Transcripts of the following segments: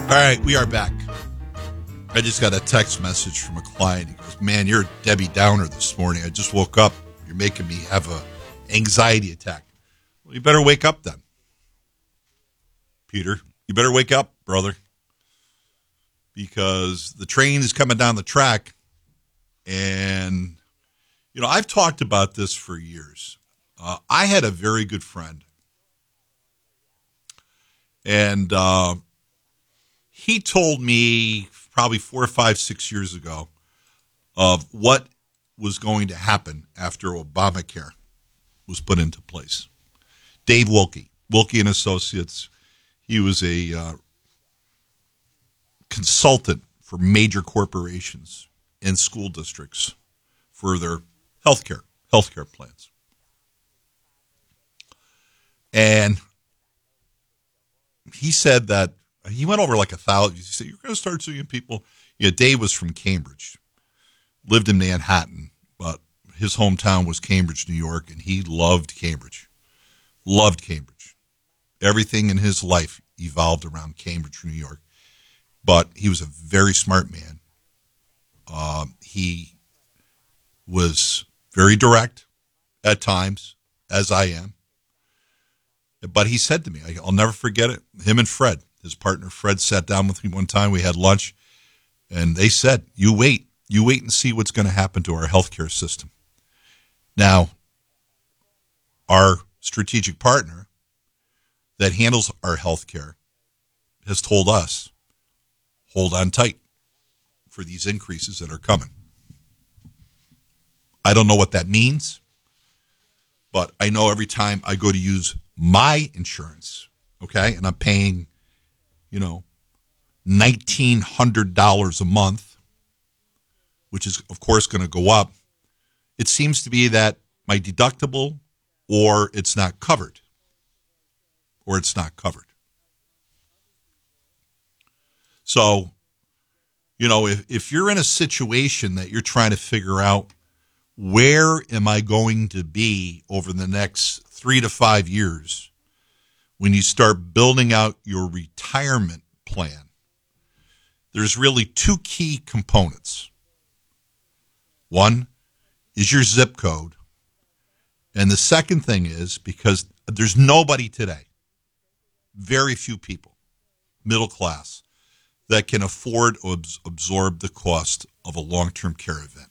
All right, we are back. I just got a text message from a client. He goes, man, you're a Debbie Downer this morning. I just woke up. You're making me have a anxiety attack. Well, you better wake up then. Peter, you better wake up, brother. Because the train is coming down the track. And, you know, I've talked about this for years. I had a very good friend. And he told me probably 4 or 5, 6 years ago of what was going to happen after Obamacare was put into place. Dave Wilkie and Associates. He was a consultant for major corporations and school districts for their healthcare plans. And he said that he went over like 1,000. He said, you're going to start seeing people. Yeah, Dave was from Cambridge, lived in Manhattan, but his hometown was Cambridge, New York, and he loved Cambridge. Loved Cambridge. Everything in his life evolved around Cambridge, New York. But he was a very smart man. He was very direct at times, as I am. But he said to me, I'll never forget it, him and Fred, his partner Fred, sat down with me one time. We had lunch, and they said, you wait and see what's going to happen to our healthcare system. Now, our strategic partner that handles our healthcare has told us, hold on tight for these increases that are coming. I don't know what that means, but I know every time I go to use my insurance, okay, and I'm paying, $1,900 a month, which is, of course, going to go up, it seems to be that my deductible or it's not covered. So, if you're in a situation that you're trying to figure out where am I going to be over the next 3 to 5 years, when you start building out your retirement plan, there's really 2 key components. One is your zip code. And the second thing is, because there's nobody today, very few people, middle class, that can afford or absorb the cost of a long-term care event.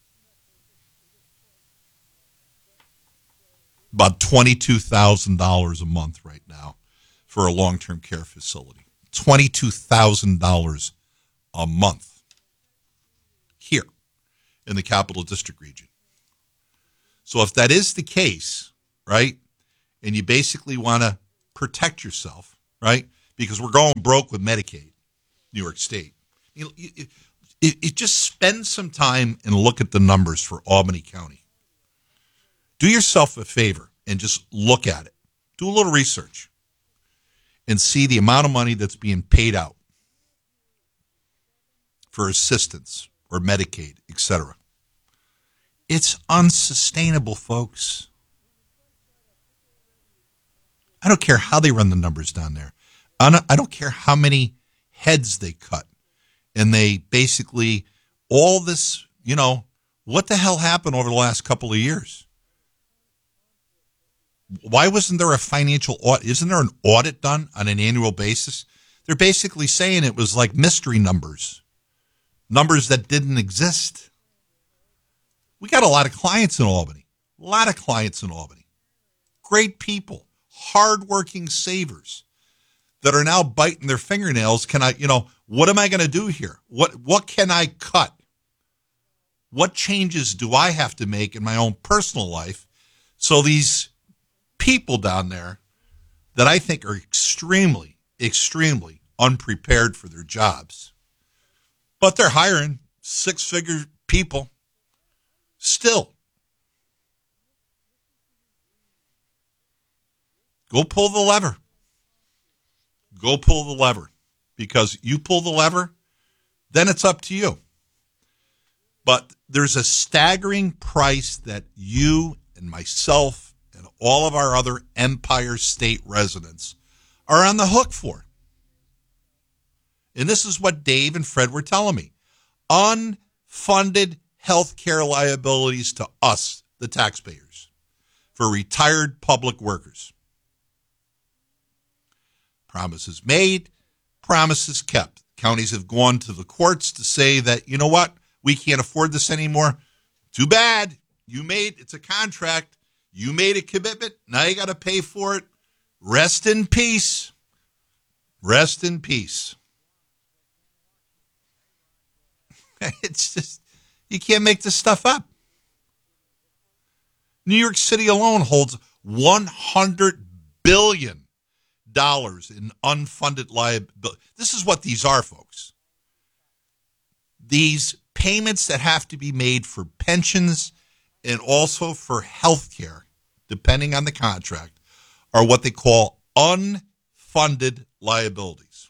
About $22,000 a month right now for a long-term care facility. $22,000 a month here in the Capital District region. So if that is the case, right, and you basically want to protect yourself, right, because we're going broke with Medicaid, New York State, you just spend some time and look at the numbers for Albany County. Do yourself a favor and just look at it. Do a little research and see the amount of money that's being paid out for assistance or Medicaid, etc. It's unsustainable, folks. I don't care how they run the numbers down there. I don't care how many heads they cut. And they basically, all this, what the hell happened over the last couple of years? Why wasn't there a financial audit? Isn't there an audit done on an annual basis? They're basically saying it was like mystery numbers that didn't exist. We got a lot of clients in Albany. Great people, hardworking savers that are now biting their fingernails. What am I going to do here? What can I cut? What changes do I have to make in my own personal life so these people down there that I think are extremely, extremely unprepared for their jobs, but they're hiring 6-figure people still. Go pull the lever. Because you pull the lever, then it's up to you. But there's a staggering price that you and myself and all of our other Empire State residents are on the hook for. And this is what Dave and Fred were telling me. Unfunded health care liabilities to us, the taxpayers, for retired public workers. Promises made, promises kept. Counties have gone to the courts to say that, you know what, we can't afford this anymore. Too bad. It's a contract. You made a commitment. Now you got to pay for it. Rest in peace. Rest in peace. It's just, you can't make this stuff up. New York City alone holds $100 billion in unfunded liability. This is what these are, folks. These payments that have to be made for pensions and also for health care, depending on the contract, are what they call unfunded liabilities.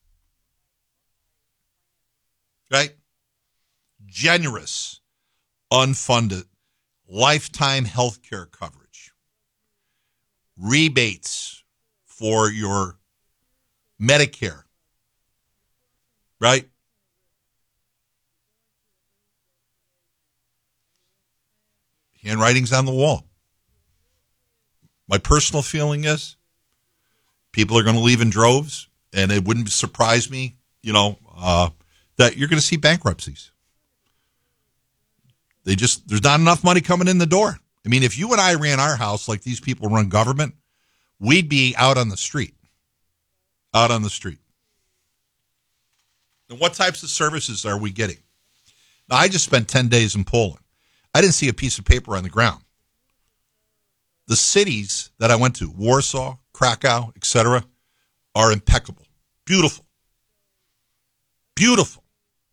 Right? Generous, unfunded, lifetime health care coverage, rebates for your Medicare, right? Handwriting's on the wall. My personal feeling is people are going to leave in droves, and it wouldn't surprise me, that you're going to see bankruptcies. There's not enough money coming in the door. I mean, if you and I ran our house like these people run government, we'd be out on the street. Out on the street. And what types of services are we getting? Now, I just spent 10 days in Poland. I didn't see a piece of paper on the ground. The cities that I went to, Warsaw, Krakow, etc., are impeccable. Beautiful. Beautiful.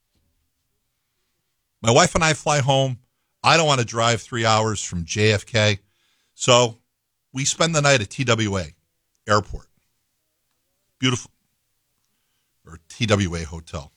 My wife and I fly home. I don't want to drive 3 hours from JFK. So we spend the night at TWA Airport. Beautiful. Or TWA Hotel.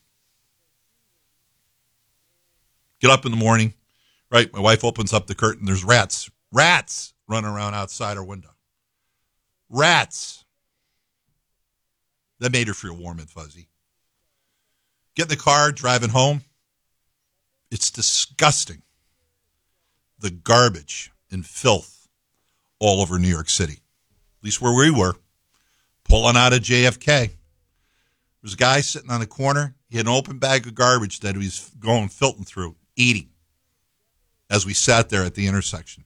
Get up in the morning, right? My wife opens up the curtain. There's rats running around outside our window. Rats. That made her feel warm and fuzzy. Get in the car, driving home. It's disgusting. The garbage and filth all over New York City. At least where we were. Pulling out of JFK. There's a guy sitting on the corner. He had an open bag of garbage that he was going filtering through, eating, as we sat there at the intersection.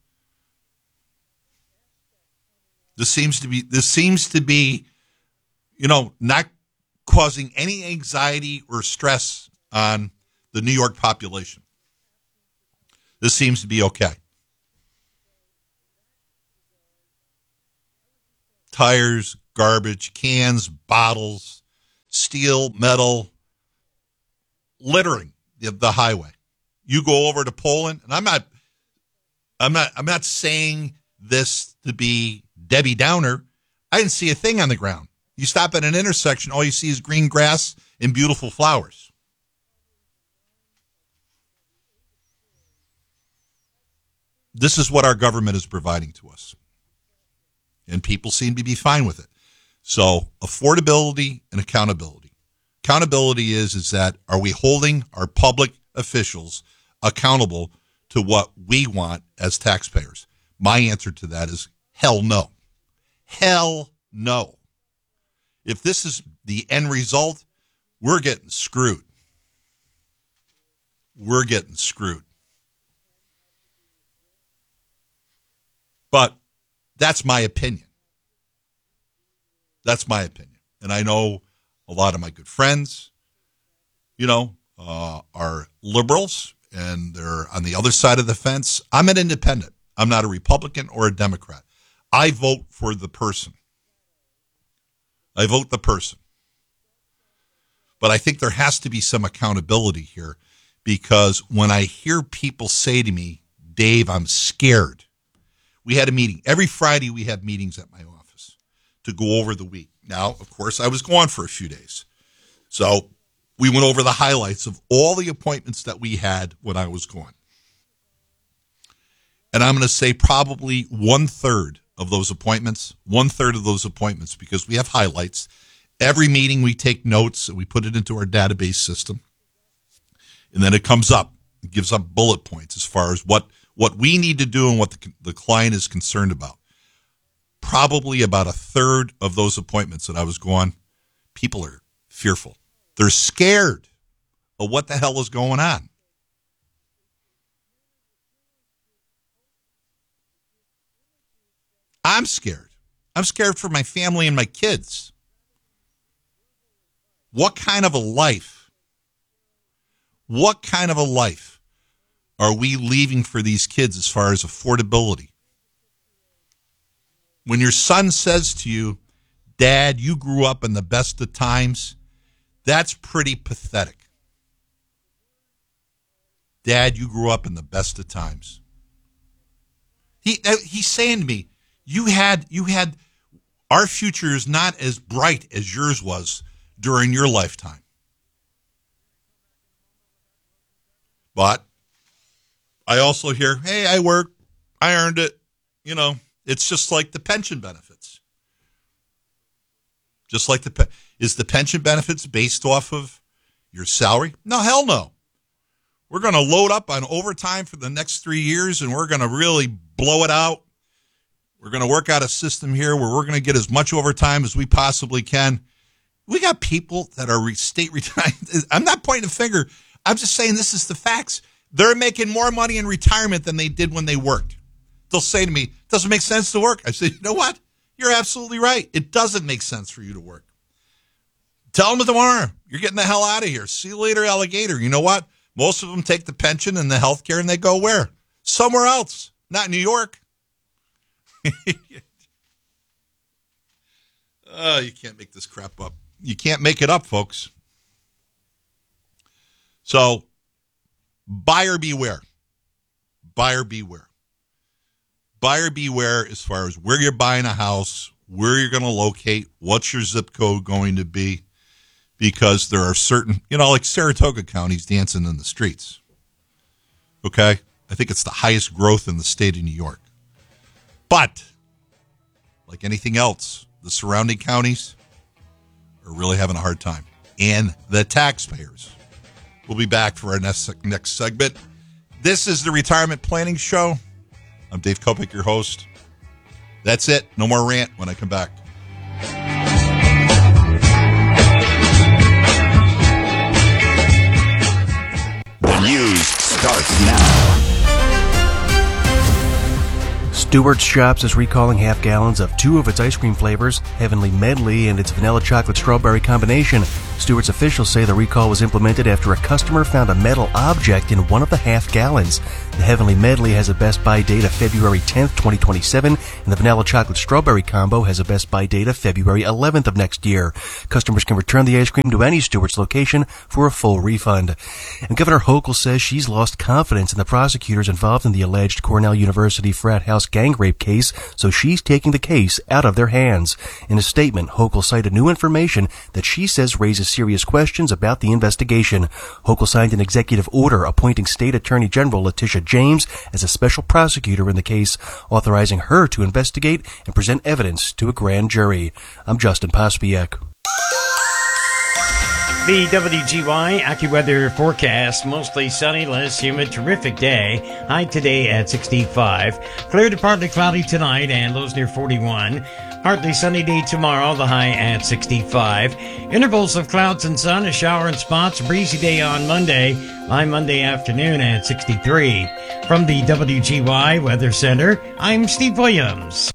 This seems to be, not causing any anxiety or stress on the New York population. This seems to be okay. Tires, garbage, cans, bottles, steel, metal, littering the highway. You go over to Poland, and I'm not saying this to be Debbie Downer. I didn't see a thing on the ground. You stop at an intersection, all you see is green grass and beautiful flowers. This is what our government is providing to us. And people seem to be fine with it. So affordability and accountability. Accountability is that, are we holding our public officials accountable to what we want as taxpayers? My answer to that is hell no. Hell no. If this is the end result, we're getting screwed. We're getting screwed. But that's my opinion. That's my opinion. And I know a lot of my good friends, are liberals, and they're on the other side of the fence. I'm an independent. I'm not a Republican or a Democrat. I vote for the person. I vote the person. But I think there has to be some accountability here, because when I hear people say to me, Dave, I'm scared. We had a meeting. Every Friday we have meetings at my office to go over the week. Now, of course, I was gone for a few days. So we went over the highlights of all the appointments that we had when I was gone. And I'm going to say probably one-third of those appointments, because we have highlights, Every meeting we take notes and we put it into our database system. And then it comes up. It gives up bullet points as far as what we need to do and what the client is concerned about. Probably about a third of those appointments that I was going, people are fearful. They're scared of what the hell is going on. I'm scared. I'm scared for my family and my kids. What kind of a life are we leaving for these kids as far as affordability? When your son says to you, Dad, you grew up in the best of times, that's pretty pathetic. Dad, you grew up in the best of times. He's saying to me, you had our future is not as bright as yours was during your lifetime. But I also hear, hey, I worked, I earned it. You know, it's just like the pension benefits. Just like is the pension benefits based off of your salary? No, hell no. We're going to load up on overtime for the next 3 years, and we're going to really blow it out. We're going to work out a system here where we're going to get as much overtime as we possibly can. We got people that are state retired. I'm not pointing a finger. I'm just saying this is the facts. They're making more money in retirement than they did when they worked. They'll say to me, it doesn't make sense to work. I say, you know what? You're absolutely right. It doesn't make sense for you to work. Tell them tomorrow, you're getting the hell out of here. See you later, alligator. You know what? Most of them take the pension and the health care and they go where? Somewhere else. Not New York. Oh, you can't make this crap up. You can't make it up, folks. So, buyer beware. Buyer beware. Buyer beware as far as where you're buying a house, where you're going to locate, what's your zip code going to be, because there are certain, like Saratoga County's dancing in the streets. Okay? I think it's the highest growth in the state of New York. But, like anything else, the surrounding counties are really having a hard time. And the taxpayers. We'll be back for our next segment. This is the Retirement Planning Show. I'm Dave Kopik, your host. That's it. No more rant when I come back. The news starts now. Stewart's Shops is recalling half gallons of two of its ice cream flavors, Heavenly Medley and its vanilla chocolate strawberry combination. Stewart's officials say the recall was implemented after a customer found a metal object in one of the half gallons. The Heavenly Medley has a best buy date of February 10th, 2027, and the vanilla chocolate strawberry combo has a best buy date of February 11th of next year. Customers can return the ice cream to any Stewart's location for a full refund. And Governor Hochul says she's lost confidence in the prosecutors involved in the alleged Cornell University frat house gang rape case, so she's taking the case out of their hands. In a statement, Hochul cited new information that she says raises serious questions about the investigation. Hochul signed an executive order appointing State Attorney General Letitia James as a special prosecutor in the case, authorizing her to investigate and present evidence to a grand jury. I'm Justin Pospiek. The WGY AccuWeather forecast, mostly sunny, less humid, terrific day. High today at 65. Clear to partly cloudy tonight and lows near 41. Partly sunny day tomorrow, the high at 65. Intervals of clouds and sun, a shower in spots, breezy day on Monday. High Monday afternoon at 63. From the WGY Weather Center, I'm Steve Williams.